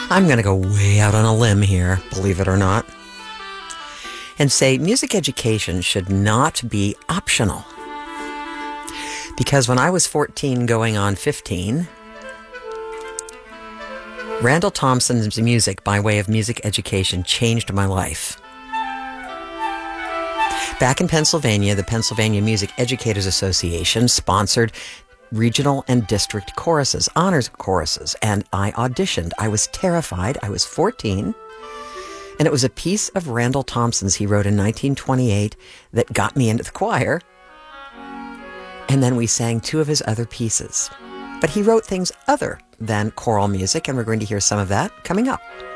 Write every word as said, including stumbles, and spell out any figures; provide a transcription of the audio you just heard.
I'm going to go way out on a limb here, believe it or not, and say music education should not be optional. Because when I was fourteen going on fifteen, Randall Thompson's music by way of music education changed my life. Back in Pennsylvania, the Pennsylvania Music Educators Association sponsored regional and district choruses, honors choruses, and I auditioned. I was terrified. I was fourteen, and it was a piece of Randall Thompson's he wrote in nineteen twenty-eight that got me into the choir, and then we sang two of his other pieces. But he wrote things other than choral music, and we're going to hear some of that coming up.